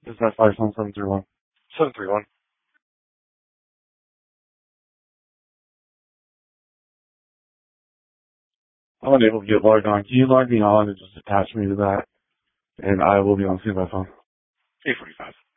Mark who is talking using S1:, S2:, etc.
S1: Is that 51731? 731. I'm unable to get logged on. Can you log me on and just attach me to that? And I will be on scene by phone. 845.